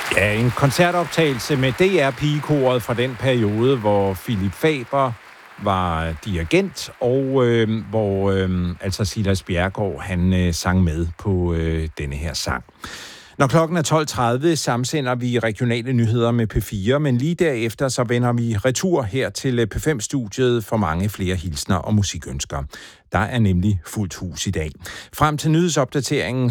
Ja, en koncertoptagelse med DR-pigekoret fra den periode, hvor Philip Faber var dirigent, og hvor altså Silas Bjerregaard, han sang med på denne her sang. Når klokken er 12.30, samsender vi regionale nyheder med P4, men lige derefter så vender vi retur her til P5-studiet for mange flere hilsner og musikønsker. Der er nemlig fuldt hus i dag. Frem til nyhedsopdateringen